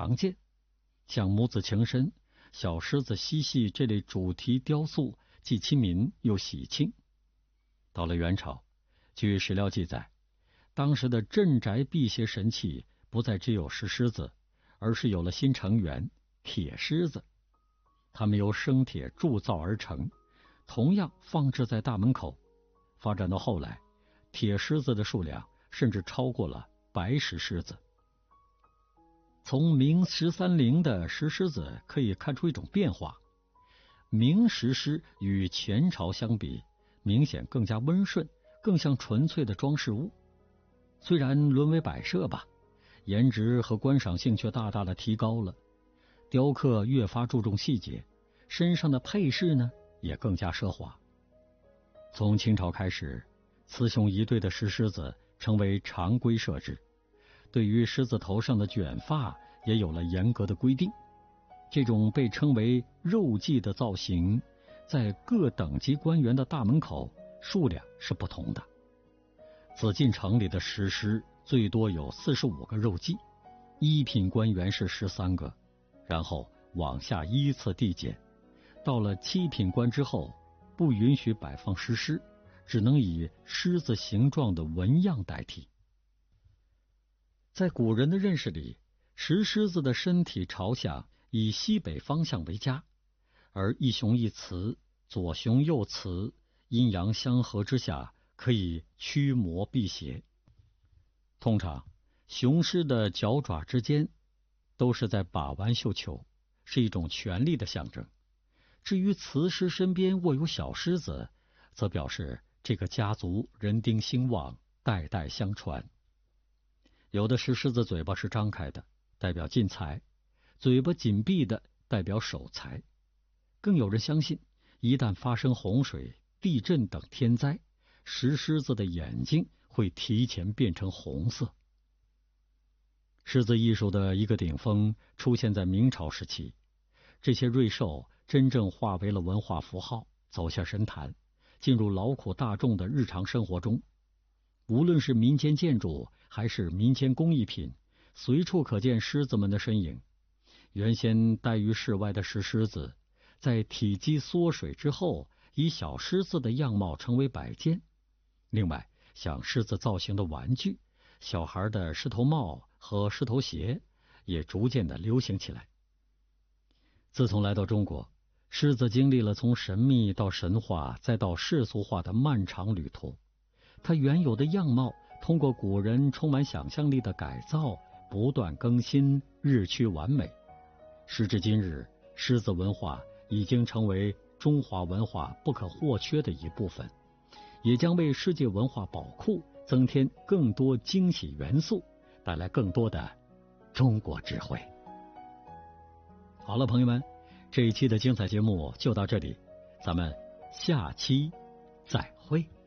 常见，像母子情深、小狮子嬉戏这类主题雕塑，既亲民又喜庆。到了元朝，据史料记载，当时的镇宅辟邪神器不再只有石狮子，而是有了新成员铁狮子。它们由生铁铸造而成，同样放置在大门口。发展到后来，铁狮子的数量甚至超过了白石狮子。从明13陵的石狮子可以看出一种变化，明石狮与前朝相比，明显更加温顺，更像纯粹的装饰物。虽然沦为摆设吧，颜值和观赏性却大大的提高了。雕刻越发注重细节，身上的配饰呢也更加奢华。从清朝开始，雌雄一对的石狮子成为常规设置，对于狮子头上的卷发也有了严格的规定。这种被称为肉髻的造型，在各等级官员的大门口数量是不同的。紫禁城里的石狮最多有45个肉髻，一品官员是13个，然后往下依次递减。到了7品官之后，不允许摆放石狮，只能以狮子形状的纹样代替。在古人的认识里，石狮子的身体朝向以西北方向为佳，而一雄一雌，左雄右雌，阴阳相合之下，可以驱魔辟邪。通常雄狮的脚爪之间都是在把玩绣球，是一种权力的象征。至于雌狮身边握有小狮子，则表示这个家族人丁兴旺，代代相传。有的石狮子嘴巴是张开的，代表进财；嘴巴紧闭的，代表守财。更有人相信，一旦发生洪水、地震等天灾，石狮子的眼睛会提前变成红色。狮子艺术的一个顶峰出现在明朝时期，这些瑞兽真正化为了文化符号，走下神坛，进入劳苦大众的日常生活中。无论是民间建筑还是民间工艺品，随处可见狮子们的身影。原先待于室外的石狮子，在体积缩水之后，以小狮子的样貌成为摆件。另外，像狮子造型的玩具、小孩的狮头帽和狮头鞋也逐渐的流行起来。自从来到中国，狮子经历了从神秘到神话再到世俗化的漫长旅途。它原有的样貌通过古人充满想象力的改造，不断更新，日趋完美。时至今日，狮子文化已经成为中华文化不可或缺的一部分，也将为世界文化宝库增添更多惊喜元素，带来更多的中国智慧。好了，朋友们，这一期的精彩节目就到这里，咱们下期再会。